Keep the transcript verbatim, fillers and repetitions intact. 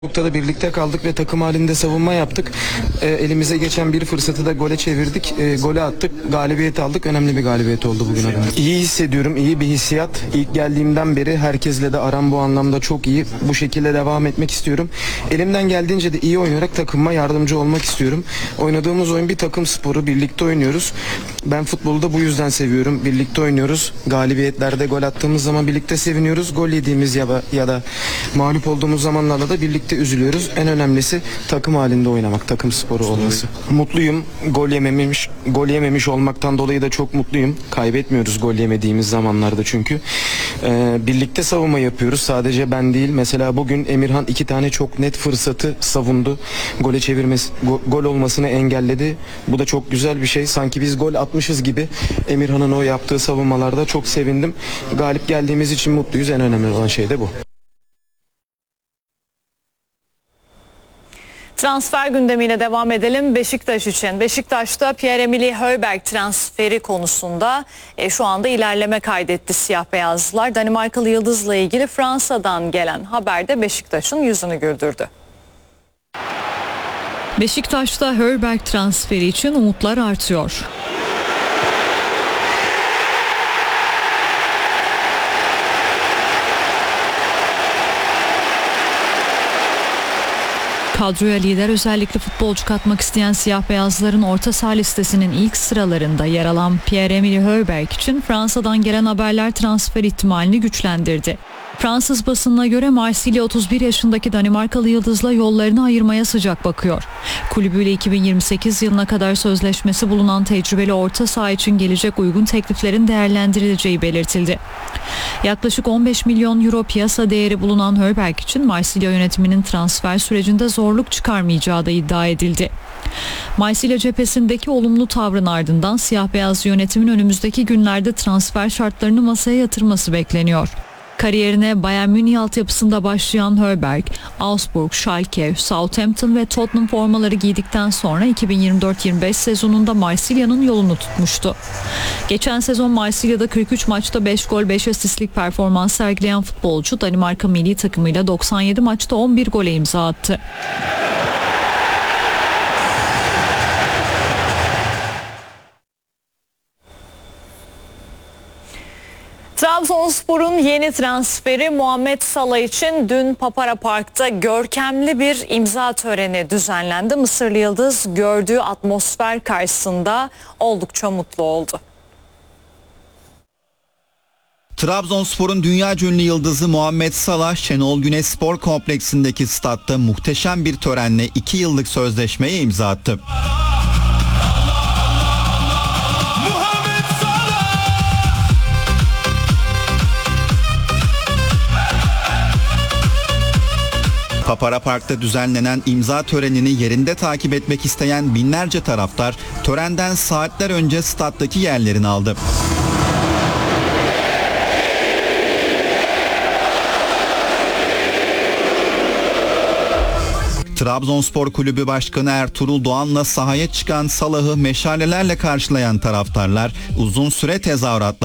Noktada birlikte kaldık ve takım halinde savunma yaptık. E, elimize geçen bir fırsatı da gole çevirdik. E, gole attık. Galibiyet aldık. Önemli bir galibiyet oldu bugün adına. İyi hissediyorum. İyi bir hissiyat. İlk geldiğimden beri herkesle de aram bu anlamda çok iyi. Bu şekilde devam etmek istiyorum. Elimden geldiğince de iyi oynayarak takımıma yardımcı olmak istiyorum. Oynadığımız oyun bir takım sporu. Birlikte oynuyoruz. Ben futbolu da bu yüzden seviyorum. Birlikte oynuyoruz. Galibiyetlerde gol attığımız zaman birlikte seviniyoruz. Gol yediğimiz ya da, ya da mağlup olduğumuz zamanlarda da birlikte üzülüyoruz. En önemlisi takım halinde oynamak, takım sporu olması. Mutluyum. Gol yememiş, gol yememiş olmaktan dolayı da çok mutluyum. Kaybetmiyoruz gol yemediğimiz zamanlarda çünkü. Ee, birlikte savunma yapıyoruz. Sadece ben değil. Mesela bugün Emirhan iki tane çok net fırsatı savundu. Gole çevirmesi, go, gol olmasını engelledi. Bu da çok güzel bir şey. Sanki biz gol atmışız gibi. Emirhan'ın o yaptığı savunmalarda çok sevindim. Galip geldiğimiz için mutluyuz. En önemli olan şey de bu. Transfer gündemiyle devam edelim Beşiktaş için. Beşiktaş'ta Pierre-Emile Højbjerg transferi konusunda e, şu anda ilerleme kaydetti siyah beyazlılar. Danimarkalı yıldızla ilgili Fransa'dan gelen haber de Beşiktaş'ın yüzünü güldürdü. Beşiktaş'ta Højbjerg transferi için umutlar artıyor. Kadroya lider özellikle futbolcu katmak isteyen siyah beyazların orta saha listesinin ilk sıralarında yer alan Pierre-Emile Højbjerg için Fransa'dan gelen haberler transfer ihtimalini güçlendirdi. Fransız basınına göre Marsilya otuz bir yaşındaki Danimarkalı yıldızla yollarını ayırmaya sıcak bakıyor. Kulübüyle iki bin yirmi sekiz yılına kadar sözleşmesi bulunan tecrübeli orta saha için gelecek uygun tekliflerin değerlendirileceği belirtildi. Yaklaşık on beş milyon euro piyasa değeri bulunan Højbjerg için Marsilya yönetiminin transfer sürecinde zorluk çıkarmayacağı da iddia edildi. Marsilya cephesindeki olumlu tavrın ardından siyah beyaz yönetimin önümüzdeki günlerde transfer şartlarını masaya yatırması bekleniyor. Kariyerine Bayern Münih altyapısında başlayan Højbjerg, Augsburg, Schalke, Southampton ve Tottenham formaları giydikten sonra iki bin yirmi dört yirmi beş sezonunda Marsilya'nın yolunu tutmuştu. Geçen sezon Marsilya'da kırk üç maçta beş gol beş asistlik performans sergileyen futbolcu Danimarka milli takımıyla doksan yedi maçta on bir gole imza attı. Trabzonspor'un yeni transferi Muhammed Salah için dün Papara Park'ta görkemli bir imza töreni düzenlendi. Mısırlı yıldız gördüğü atmosfer karşısında oldukça mutlu oldu. Trabzonspor'un dünyaca ünlü yıldızı Muhammed Salah, Şenol Güneş Spor Kompleksindeki statta muhteşem bir törenle iki yıllık sözleşmeye imza attı. Papara Park'ta düzenlenen imza törenini yerinde takip etmek isteyen binlerce taraftar törenden saatler önce stattaki yerlerini aldı. Trabzonspor Kulübü Başkanı Ertuğrul Doğan'la sahaya çıkan Salah'ı meşalelerle karşılayan taraftarlar uzun süre tezahüratlar